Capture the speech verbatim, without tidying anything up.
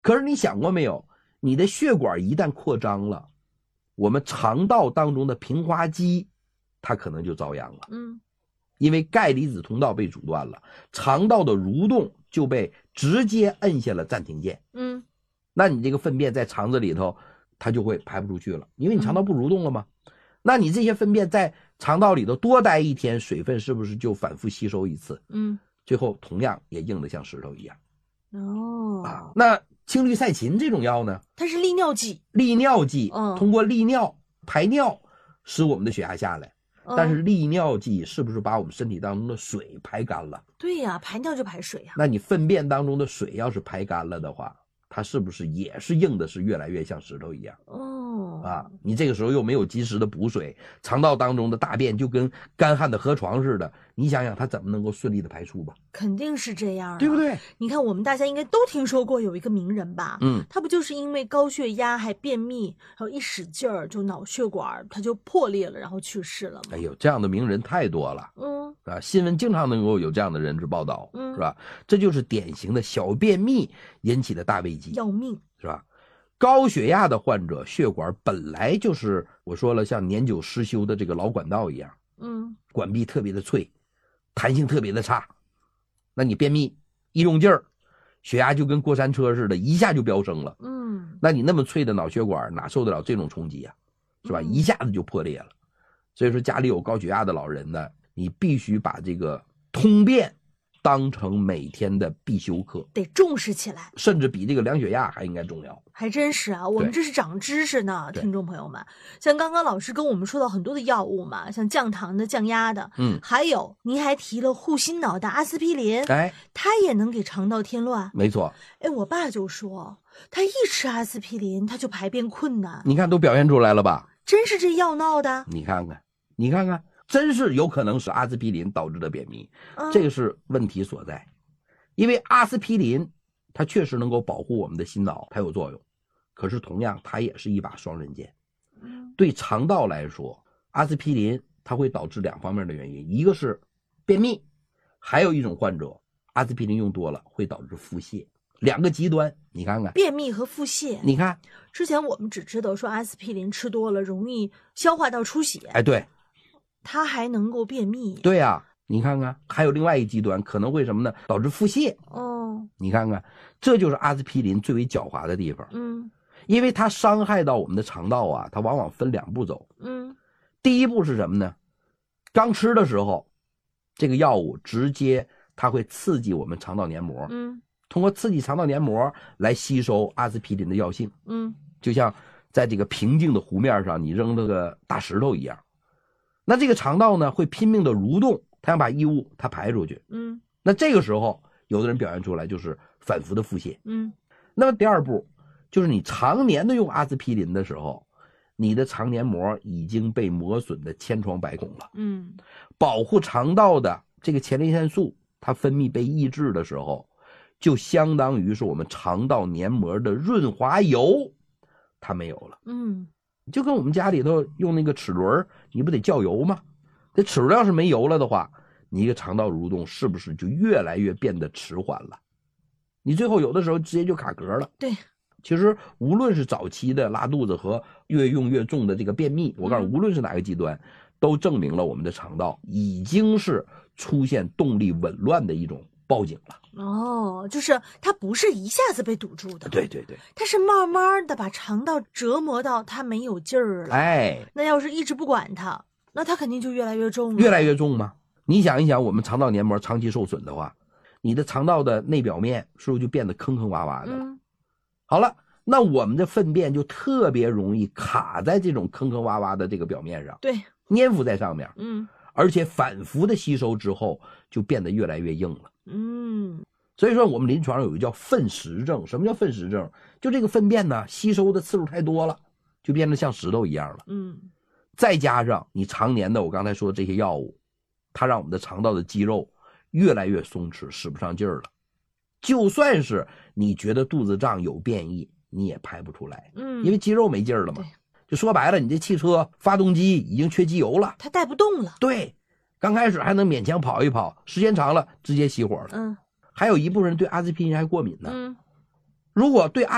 可是你想过没有，你的血管一旦扩张了，我们肠道当中的平滑肌它可能就遭殃了。 嗯， 因为钙离子通道被阻断了，肠道的蠕动就被直接摁下了暂停键。 嗯， 那你这个粪便在肠子里头它就会排不出去了，因为你肠道不蠕动了嘛。嗯、那你这些粪便在肠道里头多待一天，水分是不是就反复吸收一次？ 嗯， 最后同样也硬得像石头一样。 哦， 啊，那氢氯噻嗪这种药呢？ 它是利尿剂， 利尿剂， 嗯， 通过利尿排尿使我们的血压下来。嗯、但是利尿剂是不是把我们身体当中的水排干了？ 对呀、啊，排尿就排水呀、啊。 那你粪便当中的水要是排干了的话，它是不是也是硬的是越来越像石头一样？ 哦， 啊，你这个时候又没有及时的补水，肠道当中的大便就跟干旱的河床似的，你想想它怎么能够顺利的排出吧？ 肯定是这样、啊， 对不对？ 你看我们大家应该都听说过有一个名人吧， 嗯， 他不就是因为高血压还便秘，然后一使劲儿就脑血管它就破裂了，然后去世了吗？ 哎呦，这样的名人太多了， 嗯， 啊，新闻经常能够有这样的人去报道， 嗯， 是吧？这就是典型的小便秘引起的大危机， 要命， 是吧？高血压的患者血管本来就是我说了像年久失修的这个老管道一样， 嗯， 管壁特别的脆，弹性特别的差，那你便秘一用劲儿，血压就跟过山车似的，一下就飙升了。 嗯， 那你那么脆的脑血管哪受得了这种冲击啊？是吧？一下子就破裂了。所以说家里有高血压的老人呢，你必须把这个通便当成每天的必修课， 得重视起来， 甚至比这个量血压还应该重要。 还真是啊，我们这是长知识呢，听众朋友们。像刚刚老师跟我们说到很多的药物嘛，像降糖的、降压的， 嗯， 还有您还提了护心脑的阿司匹林， 哎， 它也能给肠道添乱。 没错， 哎，我爸就说，他一吃阿司匹林，他就排便困难。 你看都表现出来了吧？ 真是这药闹的。 你看看，你看看，真是有可能是阿司匹林导致的便秘， 嗯、 这个是问题所在。因为阿司匹林它确实能够保护我们的心脑，它有作用，可是同样它也是一把双刃剑。对肠道来说，阿司匹林它会导致两方面的原因，一个是便秘，还有一种患者阿司匹林用多了会导致腹泻，两个极端。你看看便秘和腹泻， 你看之前我们只知道说阿司匹林吃多了容易消化道出血， 哎，对， 它还能够便秘。 对呀、啊，你看看还有另外一极端，可能会什么呢？导致腹泻。 哦， 你看看，这就是阿司匹林最为狡猾的地方。 嗯， 因为它伤害到我们的肠道啊，它往往分两步走。 嗯， 第一步是什么呢？刚吃的时候，这个药物直接它会刺激我们肠道黏膜， 嗯， 通过刺激肠道黏膜来吸收阿司匹林的药性， 嗯， 就像在这个平静的湖面上你扔了个大石头一样。那这个肠道呢会拼命的蠕动，它想把异物它排出去。 嗯， 那这个时候有的人表现出来就是反复的腹泻。 嗯， 那么第二步就是你常年的用阿司匹林的时候，你的肠黏膜已经被磨损的千疮百孔了。 嗯， 保护肠道的这个前列腺素它分泌被抑制的时候，就相当于是我们肠道黏膜的润滑油它没有了。 嗯， 就跟我们家里头用那个齿轮，你不得浇油吗？这齿轮要是没油了的话，你一个肠道蠕动是不是就越来越变得迟缓了？你最后有的时候直接就卡壳了。 对， 其实无论是早期的拉肚子和越用越重的这个便秘，我告诉你， 嗯、 无论是哪个极端，都证明了我们的肠道已经是出现动力紊乱的一种报警了。 哦，就是它不是一下子被堵住的， 对对对， 它是慢慢的把肠道折磨到它没有劲儿了。 哎， 那要是一直不管它，那它肯定就越来越重了。 越来越重吗？你想一想，我们肠道黏膜长期受损的话，你的肠道的内表面是不是就变得坑坑洼洼的了？ 嗯， 好了，那我们的粪便就特别容易卡在这种坑坑洼洼的这个表面上， 对， 粘附在上面， 嗯， 而且反复的吸收之后，就变得越来越硬了。 嗯， 所以说我们临床上有一个叫粪石症。什么叫粪石症？就这个粪便呢吸收的次数太多了，就变得像石头一样了。 嗯， 再加上你常年的我刚才说的这些药物，它让我们的肠道的肌肉越来越松弛，使不上劲儿了。就算是你觉得肚子胀有便意，你也排不出来， 嗯， 因为肌肉没劲儿了嘛。就说白了，你这汽车发动机已经缺机油了， 它带不动了。 对，刚开始还能勉强跑一跑，时间长了直接熄火了。 嗯， 还有一部分人对阿司匹林还过敏呢。 嗯， 如果对阿